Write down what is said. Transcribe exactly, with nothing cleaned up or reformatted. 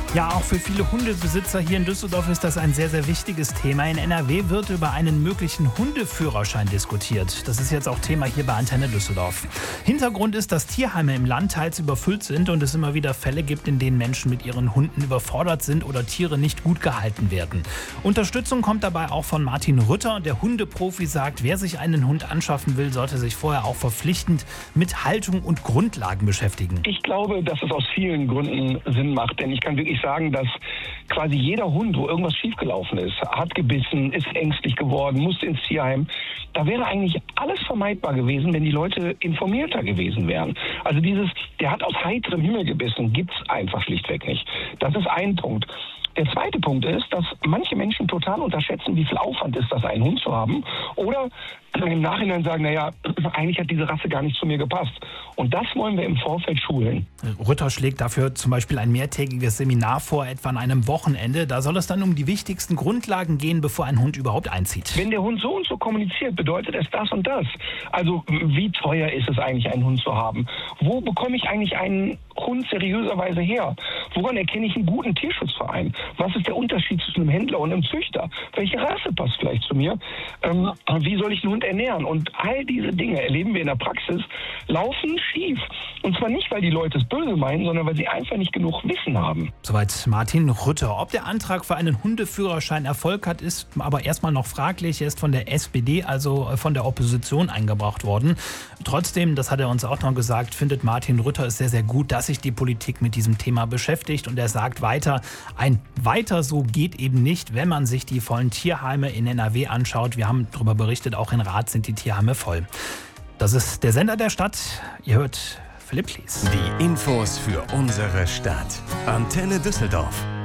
Ja, auch für viele Hundebesitzer hier in Düsseldorf ist das ein sehr, sehr wichtiges Thema. In N R W wird über einen möglichen Hundeführerschein diskutiert. Das ist jetzt auch Thema hier bei Antenne Düsseldorf. Hintergrund ist, dass Tierheime im Land teils überfüllt sind und es immer wieder Fälle gibt, in denen Menschen mit ihren Hunden überfordert sind oder Tiere nicht gut gehalten werden. Unterstützung kommt dabei auch von Martin Rütter. Der Hundeprofi sagt, wer sich einen Hund anschaffen will, sollte sich vorher auch verpflichtend mit Haltung und Grundlagen beschäftigen. Ich glaube, dass es aus vielen Gründen Sinn macht, denn ich kann wirklich sagen, dass quasi jeder Hund, wo irgendwas schiefgelaufen ist, hat gebissen, ist ängstlich geworden, musste ins Tierheim. Da wäre eigentlich alles vermeidbar gewesen, wenn die Leute informierter gewesen wären. Also dieses, der hat aus heiterem Himmel gebissen, gibt's einfach schlichtweg nicht. Das ist ein Punkt. Der zweite Punkt ist, dass manche Menschen total unterschätzen, wie viel Aufwand ist das, einen Hund zu haben. Oder im Nachhinein sagen, naja, eigentlich hat diese Rasse gar nicht zu mir gepasst. Und das wollen wir im Vorfeld schulen. Rütter schlägt dafür zum Beispiel ein mehrtägiges Seminar vor, etwa an einem Wochenende. Da soll es dann um die wichtigsten Grundlagen gehen, bevor ein Hund überhaupt einzieht. Wenn der Hund so und so kommuniziert, bedeutet es das und das. Also wie teuer ist es eigentlich, einen Hund zu haben? Wo bekomme ich eigentlich einen Hund seriöserweise her? Woran erkenne ich einen guten Tierschutzverein? Was ist der Unterschied zwischen einem Händler und einem Züchter? Welche Rasse passt vielleicht zu mir? Ähm, wie soll ich einen Hund ernähren? Und all diese Dinge erleben wir in der Praxis, laufen schief. Und zwar nicht, weil die Leute es böse meinen, sondern weil sie einfach nicht genug Wissen haben. Soweit Martin Rütter. Ob der Antrag für einen Hundeführerschein Erfolg hat, ist aber erstmal noch fraglich. Er ist von der S P D, also von der Opposition, eingebracht worden. Trotzdem, das hat er uns auch noch gesagt, findet Martin Rütter es sehr, sehr gut, dass sich die Politik mit diesem Thema beschäftigt. Und er sagt weiter, ein Weiter so geht eben nicht, wenn man sich die vollen Tierheime in N R W anschaut. Wir haben darüber berichtet, auch in Rath sind die Tierheime voll. Das ist der Sender der Stadt. Ihr hört Philipp Lies. Die Infos für unsere Stadt. Antenne Düsseldorf.